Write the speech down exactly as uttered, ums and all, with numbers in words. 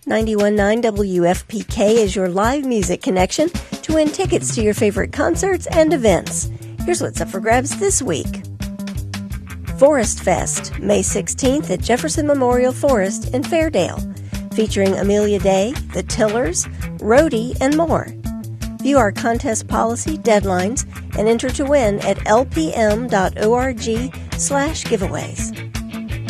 ninety-one point nine W F P K is your live music connection to win tickets to your favorite concerts and events. Here's what's up for grabs this week. Forest Fest, May sixteenth at Jefferson Memorial Forest in Fairdale, featuring Amelia Day, The Tillers, Rhodey, and more. View our contest policy, deadlines, and enter to win at lpm.org slash giveaways.